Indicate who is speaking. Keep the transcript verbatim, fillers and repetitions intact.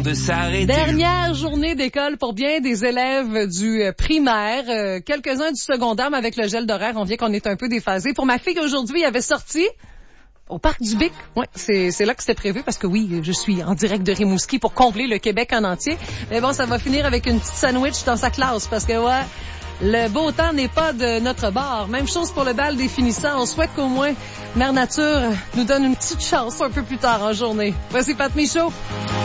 Speaker 1: de s'arrêter.
Speaker 2: Dernière journée d'école pour bien des élèves du primaire, euh, quelques-uns du secondaire, mais avec le gel d'horaire, on vient qu'on est un peu déphasé. Pour ma fille aujourd'hui, il avait sorti au Parc du Bic. Ouais, c'est, c'est là que c'était prévu parce que oui, je suis en direct de Rimouski pour combler le Québec en entier. Mais bon, ça va finir avec une petite sandwich dans sa classe parce que ouais, le beau temps n'est pas de notre bord. Même chose pour le bal des finissants. On souhaite qu'au moins Mère Nature nous donne une petite chance un peu plus tard en journée. Voici Pat Michaud.